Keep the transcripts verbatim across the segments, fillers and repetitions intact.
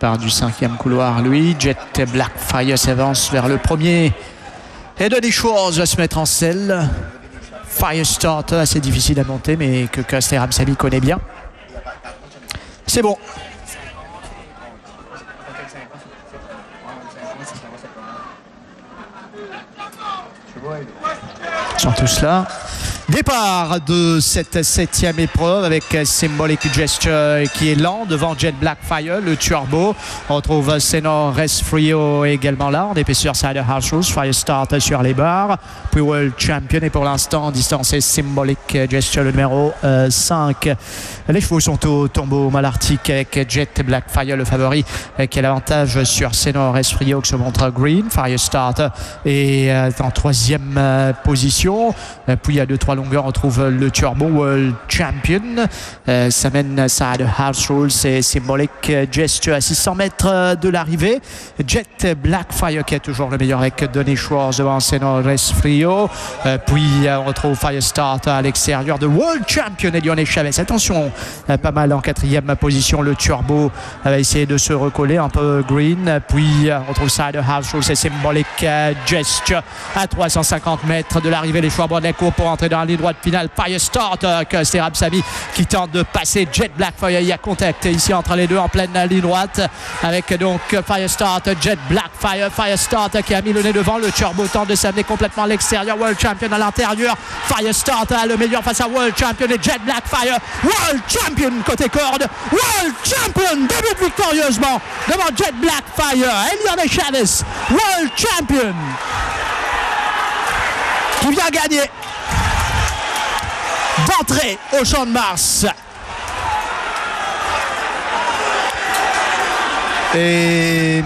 part du cinquième couloir, lui. Jet Blackfire s'avance vers le premier. Et Donny Schwartz va se mettre en selle. Firestarter, assez difficile à monter, mais que Caster Ramsamy connaît bien. C'est bon. Ils sont tous là. Départ de cette septième épreuve avec Symbolic Gesture qui est lent devant Jet Blackfire, le turbo. On retrouve Senor Resfrio également là, en épaisseur Cider House Rules, Firestarter sur les barres. Puis World Champion et pour l'instant distancé Symbolic Gesture le numéro euh, cinq. Les chevaux sont au tombeau malartique avec Jet Blackfire le favori qui a l'avantage sur Senor Resfrio qui se montre green. Firestarter est euh, en troisième euh, position. Puis il y a deux trois longueurs, on trouve le turbo World Champion. Euh, ça mène ça à de House Rules et Symbolic Gesture à six cents mètres de l'arrivée. Jet Blackfire qui est toujours le meilleur avec Donny Schwartz devant Senor Resfrio. Euh, puis euh, on retrouve Firestarter à l'extérieur de World Champion et Leone Chavez. Attention, euh, pas mal en quatrième position. Le turbo va essayer de se recoller un peu green. Puis euh, on retrouve ça de House Rules et Symbolic Gesture à trois cent cinquante mètres de l'arrivée. Les choix de la cour pour entrer dans la ligne droite finale. Firestarter, Caster Ramsamy qui tente de passer Jet Blackfire. Il y a contact ici entre les deux en pleine ligne droite avec donc Firestarter, Jet Blackfire. Firestarter qui a mis le nez devant. Le turbo tente de s'amener complètement à l'extérieur. World Champion à l'intérieur. Firestarter le meilleur face à World Champion et Jet Blackfire. World Champion côté corde. World Champion débute victorieusement devant Jet Blackfire. Leone Chavez, World Champion qui vient gagner d'entrée au Champ de Mars. Et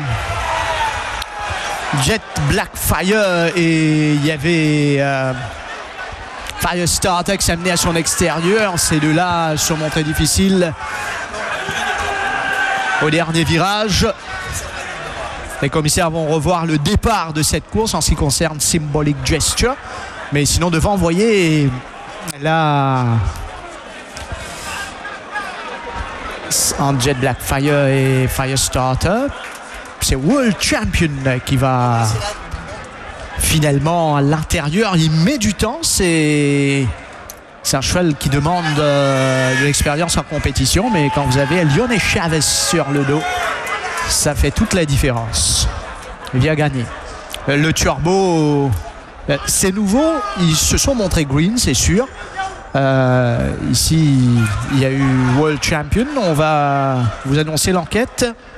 Jet Blackfire et il y avait euh, Firestarter qui s'est amené à son extérieur. Ces deux-là sont montrés difficiles au dernier virage. Les commissaires vont revoir le départ de cette course en ce qui concerne Symbolic Gesture. Mais sinon devant, vous voyez, là, en Jet Blackfire et Firestarter, c'est World Champion qui va finalement à l'intérieur. Il met du temps, c'est... C'est un cheval qui demande euh, de l'expérience en compétition, mais quand vous avez Leone Chavez sur le dos, ça fait toute la différence. Il vient gagner. Le turbo, c'est nouveau. Ils se sont montrés green, c'est sûr. Euh, ici, il y a eu World Champion. On va vous annoncer l'enquête.